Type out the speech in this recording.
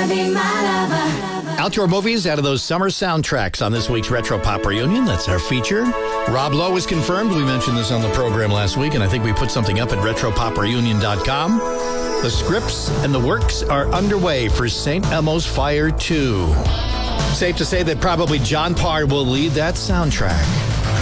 be my lover. Outdoor movies out of those summer soundtracks on this week's Retro Pop Reunion. That's our feature. Rob Lowe is confirmed. We mentioned this on the program last week, and I think we put something up at retropopreunion.com. The scripts and the works are underway for St. Elmo's Fire 2. Safe to say that probably John Parr will lead that soundtrack.